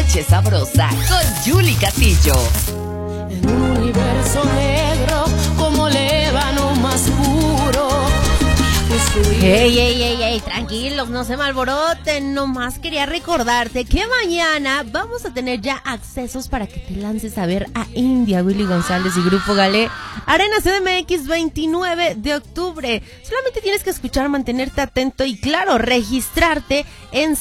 Noche Sabrosa con Julie Castillo. En un universo negro como el ébano más puro. Ey, tranquilos, no se me alboroten, nomás quería recordarte que mañana vamos a tener ya accesos para que te lances a ver a India, Willy González y Grupo Galé, Arena CDMX 29 de octubre. Solamente tienes que escuchar, mantenerte atento y claro, registrarte en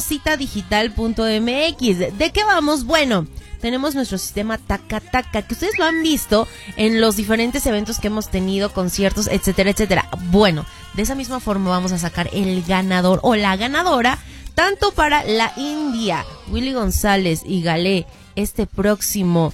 sabrositadigital.mx. ¿De qué vamos? Bueno, tenemos nuestro sistema Taca Taca, que ustedes lo han visto en los diferentes eventos que hemos tenido, conciertos, etcétera, etcétera. Bueno, de esa misma forma vamos a sacar el ganador o la ganadora, tanto para la India, Willy González y Galé, este próximo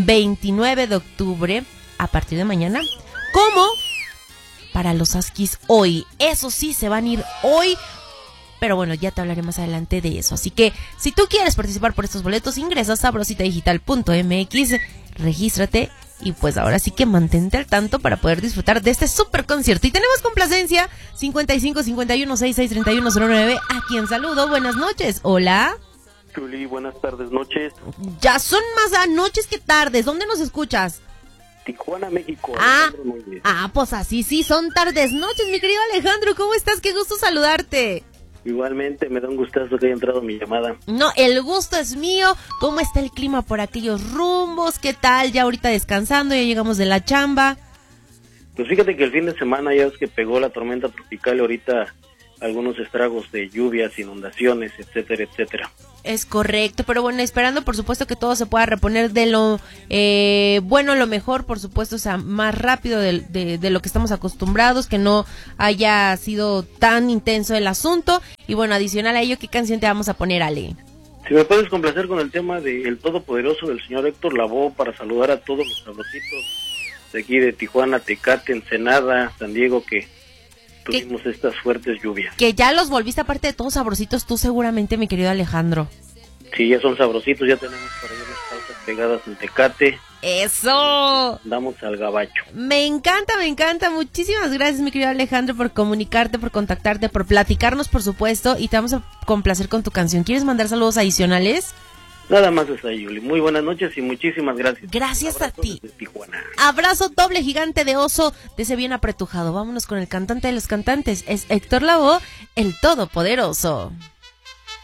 29 de octubre, a partir de mañana, como para los Askis hoy. Eso sí, se van a ir hoy. Pero bueno, ya te hablaré más adelante de eso. Así que, si tú quieres participar por estos boletos, ingresa a sabrositadigital.mx, regístrate y pues ahora sí que mantente al tanto para poder disfrutar de este super concierto. Y tenemos complacencia 55 51 66 31 09. A quien saludo, buenas noches. Hola. Julie, buenas tardes, noches. Ya son más noches que tardes. ¿Dónde nos escuchas? Tijuana, México. Pues así sí, son tardes noches, mi querido Alejandro. ¿Cómo estás? Qué gusto saludarte. Igualmente, me da un gustazo que haya entrado mi llamada. No, el gusto es mío. ¿Cómo está el clima por aquellos rumbos? ¿Qué tal? Ya ahorita descansando, ya llegamos de la chamba. Pues fíjate que el fin de semana ya es que pegó la tormenta tropical y ahorita algunos estragos de lluvias, inundaciones, etcétera, etcétera. Es correcto, pero bueno, esperando por supuesto que todo se pueda reponer de lo bueno, lo mejor, por supuesto, o sea, más rápido de lo que estamos acostumbrados, que no haya sido tan intenso el asunto. Y bueno, adicional a ello, ¿qué canción te vamos a poner, Ale? Si me puedes complacer con el tema de El Todopoderoso del señor Héctor Lavoe, para saludar a todos los sabrositos de aquí de Tijuana, Tecate, Ensenada, San Diego, que tuvimos estas fuertes lluvias. Que ya los volviste, aparte de todos sabrositos, tú seguramente, mi querido Alejandro. Sí, ya son sabrositos, ya tenemos por ahí unas pausas pegadas en Tecate. ¡Eso! Damos al gabacho. Me encanta. Muchísimas gracias, mi querido Alejandro, por comunicarte, por contactarte, por platicarnos, por supuesto, y te vamos a complacer con tu canción. ¿Quieres mandar saludos adicionales? Nada más es ahí, Yuli. Muy buenas noches y muchísimas gracias. Gracias Abrazo a ti. Desde Tijuana. Abrazo doble gigante de oso, de ese bien apretujado. Vámonos con el cantante de los cantantes. Es Héctor Lavoe, el Todopoderoso.